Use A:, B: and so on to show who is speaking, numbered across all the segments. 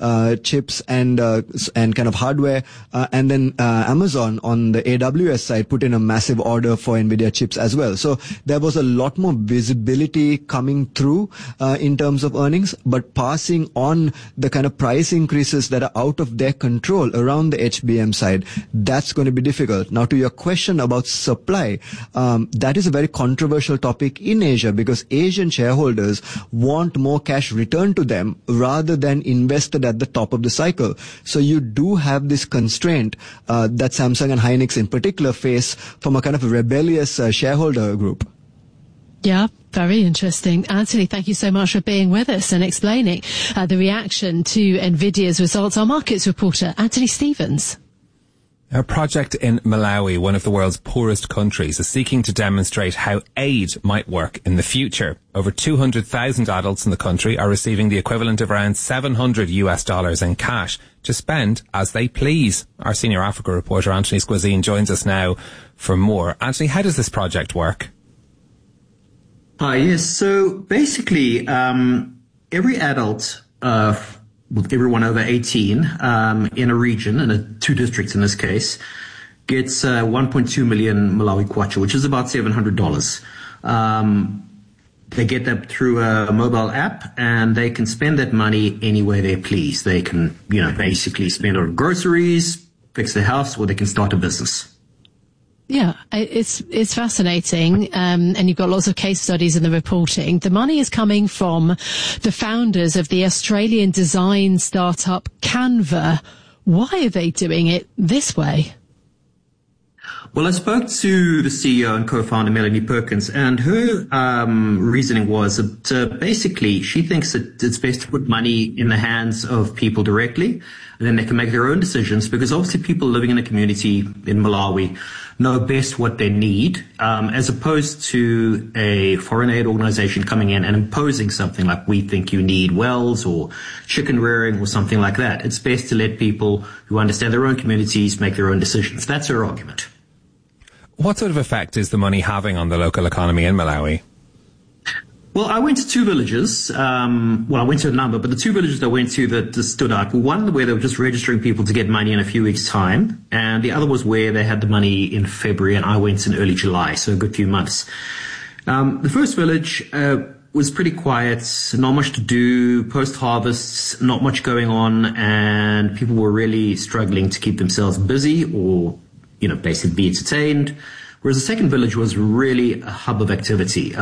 A: chips and kind of hardware. And then Amazon on the AWS side put in a massive order for NVIDIA chips as well. So there was a lot more visibility coming through in terms of earnings, but passing on the kind of price increases that are out of their control around the HBM side, that's going to be difficult. Now, to your question about supply, that is a very controversial topic in Asia because Asian shareholders want more cash returned to them rather than invested at the top of the cycle. So you do have this constraint that Samsung and Hynix in particular face from a kind of rebellious shareholder group.
B: Yeah, very interesting. Anthony, thank you so much for being with us and explaining the reaction to NVIDIA's results. Our markets reporter, Anthony Stevens.
C: A project in Malawi, one of the world's poorest countries, is seeking to demonstrate how aid might work in the future. Over 200,000 adults in the country are receiving the equivalent of around $700 in cash to spend as they please. Our senior Africa reporter, Anthony Squazine, joins us now for more. Anthony, how does this project work?
D: Yes, so basically, every adult, with everyone over 18 in a region, in 2 districts in this case, gets 1.2 million Malawi kwacha, which is about $700. They get that through a mobile app, and they can spend that money any way they please. They can, basically spend on groceries, fix their house, or they can start a business.
B: Yeah, it's fascinating, and you've got lots of case studies in the reporting. The money is coming from the founders of the Australian design startup Canva. Why are they doing it this way?
D: Well, I spoke to the CEO and co-founder, Melanie Perkins, and her reasoning was that basically she thinks that it's best to put money in the hands of people directly, and then they can make their own decisions, because obviously people living in a community in Malawi know best what they need, as opposed to a foreign aid organization coming in and imposing something like, we think you need wells or chicken rearing or something like that. It's best to let people who understand their own communities make their own decisions. That's her argument.
C: What sort of effect is the money having on the local economy in Malawi?
D: Well, I went to 2 villages. I went to a number, but the 2 villages I went to that stood out were one where they were just registering people to get money in a few weeks' time, and the other was where they had the money in February, and I went in early July, so a good few months. The first village was pretty quiet, not much to do, post-harvest, not much going on, and people were really struggling to keep themselves busy or, basically be entertained. Whereas the second village was really a hub of activity.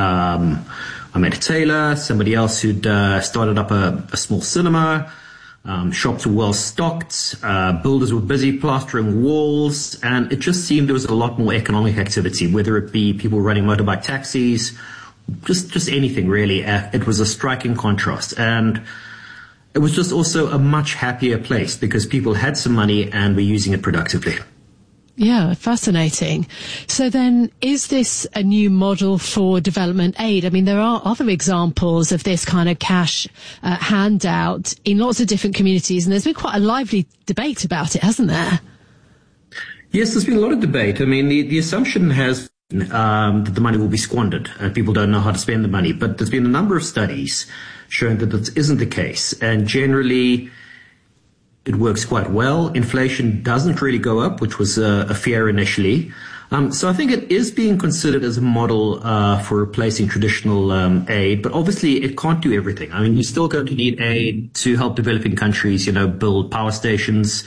D: I met a tailor, somebody else who'd started up a small cinema. Shops were well stocked. Builders were busy plastering walls, and it just seemed there was a lot more economic activity, whether it be people running motorbike taxis, just anything really. It was a striking contrast, and it was just also a much happier place because people had some money and were using it productively.
B: Yeah, fascinating. So then, is this a new model for development aid? I mean, there are other examples of this kind of cash handout in lots of different communities, and there's been quite a lively debate about it, hasn't there?
D: Yes, there's been a lot of debate. I mean, the assumption has that the money will be squandered. People don't know how to spend the money, but there's been a number of studies showing that this isn't the case, and generally it works quite well. Inflation doesn't really go up, which was a fear initially. So I think it is being considered as a model for replacing traditional aid, but obviously it can't do everything. I mean, you're still going to need aid to help developing countries, build power stations,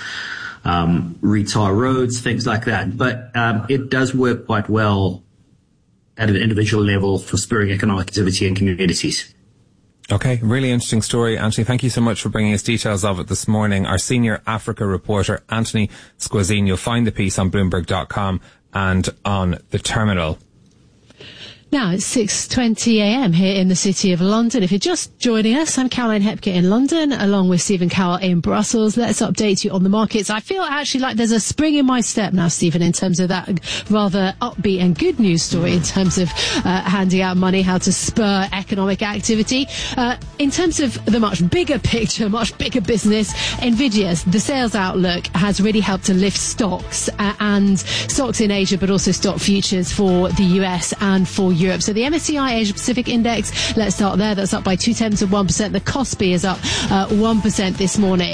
D: retar roads, things like that. But it does work quite well at an individual level for spurring economic activity in communities.
C: Okay, really interesting story. Anthony, thank you so much for bringing us details of it this morning. Our senior Africa reporter, Anthony Squazine. You'll find the piece on Bloomberg.com and on the terminal.
B: Now it's 6:20 a.m. here in the City of London. If you're just joining us, I'm Caroline Hepker in London, along with Stephen Cowell in Brussels. Let's update you on the markets. I feel actually like there's a spring in my step now, Stephen, in terms of that rather upbeat and good news story in terms of handing out money, how to spur economic activity. In terms of the much bigger picture, much bigger business, NVIDIA's, the sales outlook has really helped to lift stocks and stocks in Asia, but also stock futures for the US and for Europe. So the MSCI Asia Pacific Index, let's start there. That's up by 0.2%. The Kospi is up 1% this morning.